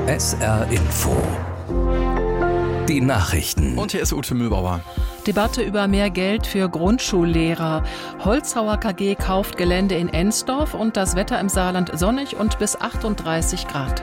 SR Info. Die Nachrichten. Und hier ist Ute Mühlbauer. Debatte über mehr Geld für Grundschullehrer. Holzhauer KG kauft Gelände in Ensdorf und das Wetter im Saarland sonnig und bis 38 Grad.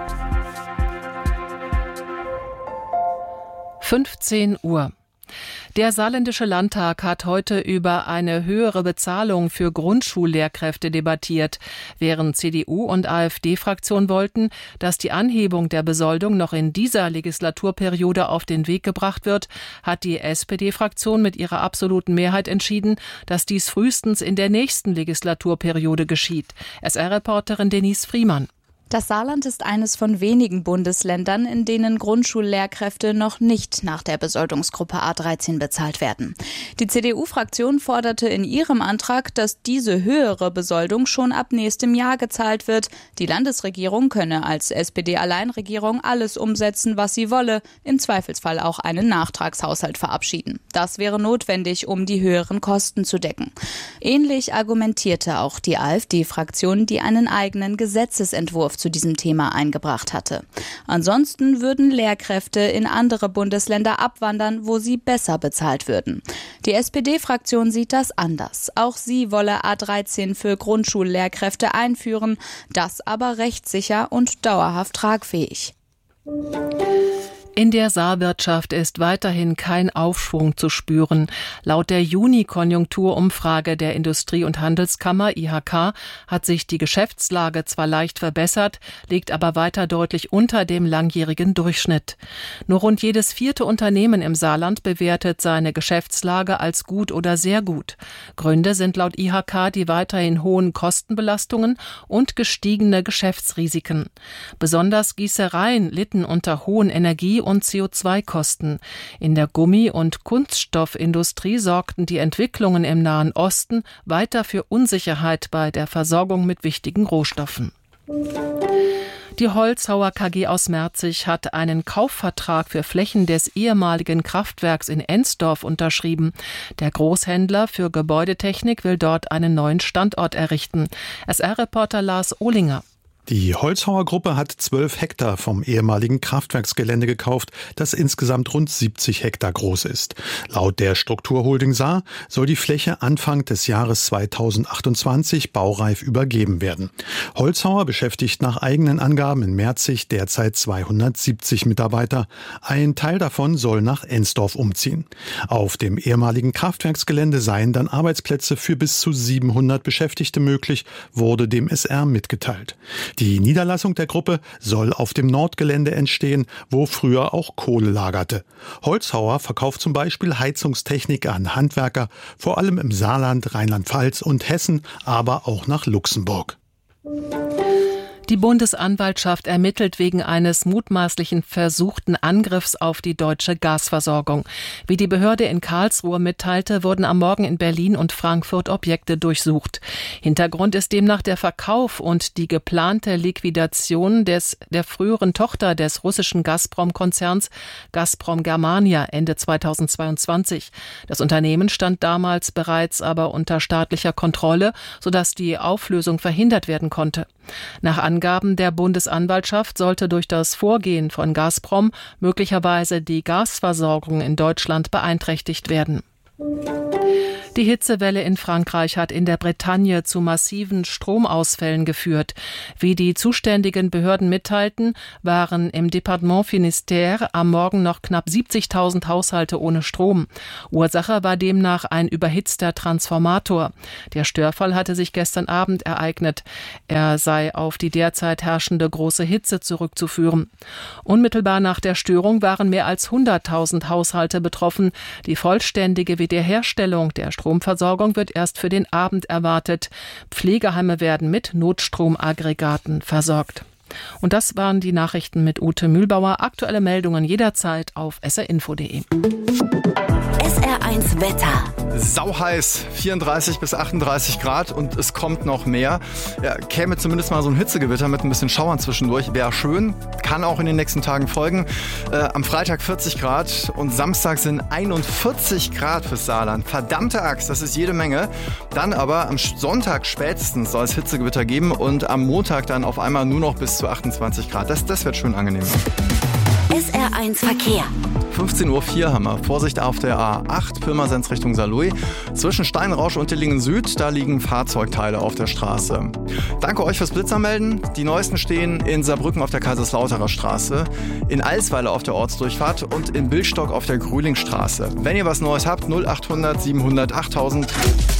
15 Uhr. Der Saarländische Landtag hat heute über eine höhere Bezahlung für Grundschullehrkräfte debattiert. Während CDU und AfD-Fraktion wollten, dass die Anhebung der Besoldung noch in dieser Legislaturperiode auf den Weg gebracht wird, hat die SPD-Fraktion mit ihrer absoluten Mehrheit entschieden, dass dies frühestens in der nächsten Legislaturperiode geschieht. SR-Reporterin Denise Friemann. Das Saarland ist eines von wenigen Bundesländern, in denen Grundschullehrkräfte noch nicht nach der Besoldungsgruppe A13 bezahlt werden. Die CDU-Fraktion forderte in ihrem Antrag, dass diese höhere Besoldung schon ab nächstem Jahr gezahlt wird. Die Landesregierung könne als SPD-Alleinregierung alles umsetzen, was sie wolle, im Zweifelsfall auch einen Nachtragshaushalt verabschieden. Das wäre notwendig, um die höheren Kosten zu decken. Ähnlich argumentierte auch die AfD-Fraktion, die einen eigenen Gesetzesentwurf zu diesem Thema eingebracht hatte. Ansonsten würden Lehrkräfte in andere Bundesländer abwandern, wo sie besser bezahlt würden. Die SPD-Fraktion sieht das anders. Auch sie wolle A13 für Grundschullehrkräfte einführen, das aber rechtssicher und dauerhaft tragfähig. In der Saarwirtschaft ist weiterhin kein Aufschwung zu spüren. Laut der Juni-Konjunkturumfrage der Industrie- und Handelskammer IHK hat sich die Geschäftslage zwar leicht verbessert, liegt aber weiter deutlich unter dem langjährigen Durchschnitt. Nur rund jedes vierte Unternehmen im Saarland bewertet seine Geschäftslage als gut oder sehr gut. Gründe sind laut IHK die weiterhin hohen Kostenbelastungen und gestiegene Geschäftsrisiken. Besonders Gießereien litten unter hohen Energie- und CO2-Kosten. In der Gummi- und Kunststoffindustrie sorgten die Entwicklungen im Nahen Osten weiter für Unsicherheit bei der Versorgung mit wichtigen Rohstoffen. Die Holzhauer KG aus Merzig hat einen Kaufvertrag für Flächen des ehemaligen Kraftwerks in Ensdorf unterschrieben. Der Großhändler für Gebäudetechnik will dort einen neuen Standort errichten. SR-Reporter Lars Ohlinger. Die Holzhauer Gruppe hat 12 Hektar vom ehemaligen Kraftwerksgelände gekauft, das insgesamt rund 70 Hektar groß ist. Laut der Strukturholding Saar soll die Fläche Anfang des Jahres 2028 baureif übergeben werden. Holzhauer beschäftigt nach eigenen Angaben in Merzig derzeit 270 Mitarbeiter. Ein Teil davon soll nach Ensdorf umziehen. Auf dem ehemaligen Kraftwerksgelände seien dann Arbeitsplätze für bis zu 700 Beschäftigte möglich, wurde dem SR mitgeteilt. Die Niederlassung der Gruppe soll auf dem Nordgelände entstehen, wo früher auch Kohle lagerte. Holzhauer verkauft zum Beispiel Heizungstechnik an Handwerker, vor allem im Saarland, Rheinland-Pfalz und Hessen, aber auch nach Luxemburg. Die Bundesanwaltschaft ermittelt wegen eines mutmaßlichen versuchten Angriffs auf die deutsche Gasversorgung. Wie die Behörde in Karlsruhe mitteilte, wurden am Morgen in Berlin und Frankfurt Objekte durchsucht. Hintergrund ist demnach der Verkauf und die geplante Liquidation der früheren Tochter des russischen Gazprom-Konzerns Gazprom Germania Ende 2022. Das Unternehmen stand damals bereits aber unter staatlicher Kontrolle, sodass die Auflösung verhindert werden konnte. Nach Angaben der Bundesanwaltschaft sollte durch das Vorgehen von Gazprom möglicherweise die Gasversorgung in Deutschland beeinträchtigt werden. Die Hitzewelle in Frankreich hat in der Bretagne zu massiven Stromausfällen geführt. Wie die zuständigen Behörden mitteilten, waren im Departement Finistère am Morgen noch knapp 70.000 Haushalte ohne Strom. Ursache war demnach ein überhitzter Transformator. Der Störfall hatte sich gestern Abend ereignet. Er sei auf die derzeit herrschende große Hitze zurückzuführen. Unmittelbar nach der Störung waren mehr als 100.000 Haushalte betroffen. Die vollständige Wiederherstellung der Stromversorgung wird erst für den Abend erwartet. Pflegeheime werden mit Notstromaggregaten versorgt. Und das waren die Nachrichten mit Ute Mühlbauer. Aktuelle Meldungen jederzeit auf srinfo.de. SR SR1 Wetter. Sauheiß, 34 bis 38 Grad und es kommt noch mehr. Ja, käme zumindest mal so ein Hitzegewitter mit ein bisschen Schauern zwischendurch. Wäre schön, kann auch in den nächsten Tagen folgen. Am Freitag 40 Grad und Samstag sind 41 Grad fürs Saarland. Verdammte Axt, das ist jede Menge. Dann aber am Sonntag spätestens soll es Hitzegewitter geben und am Montag dann auf einmal nur noch bis zu 28 Grad. Das wird schön angenehm. SR1 Verkehr. 15:04 Uhr haben wir. Vorsicht auf der A8, Pirmasens Richtung Saarlouis. Zwischen Steinrausch und Dillingen Süd, da liegen Fahrzeugteile auf der Straße. Danke euch fürs Blitzermelden. Die neuesten stehen in Saarbrücken auf der Kaiserslauterer Straße, in Alsweiler auf der Ortsdurchfahrt und in Billstock auf der Grühlingstraße. Wenn ihr was Neues habt, 0800 700 8000.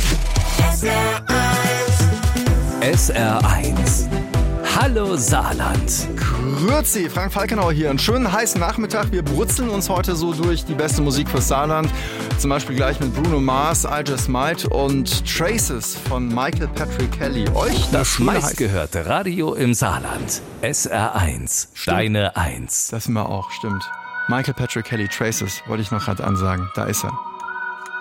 SR1. Hallo Saarland. Grüezi, Frank Falkenauer hier. Einen schönen heißen Nachmittag. Wir brutzeln uns heute so durch die beste Musik fürs Saarland. Zum Beispiel gleich mit Bruno Mars, I Just Might und Traces von Michael Patrick Kelly. Euch Das meistgehörte Radio im Saarland. SR1. Stimmt. Deine 1. Das sind wir auch, stimmt. Michael Patrick Kelly, Traces, wollte ich noch gerade ansagen. Da ist er.